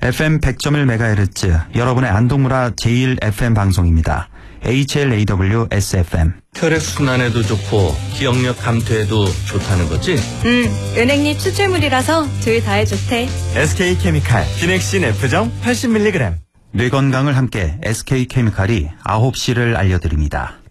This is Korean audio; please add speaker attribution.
Speaker 1: FM 100.1MHz 여러분의 안동문화 제1FM 방송입니다. HLAW SFM.
Speaker 2: 혈액순환에도 좋고 기억력 감퇴에도 좋다는 거지?
Speaker 3: 은행잎 추출물이라서 둘 다에 좋대.
Speaker 4: SK케미칼 디넥신 F정 80mg.
Speaker 1: 뇌 건강을 함께 SK케미칼이 9시를 알려드립니다.